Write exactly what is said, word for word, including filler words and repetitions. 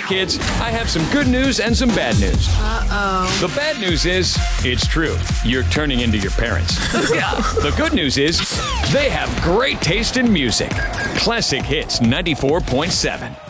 kids, I have some good news and some bad news. Uh-oh. The bad news is, it's true. You're turning into your parents. The good news is, they have great taste in music. Classic Hits ninety-four point seven.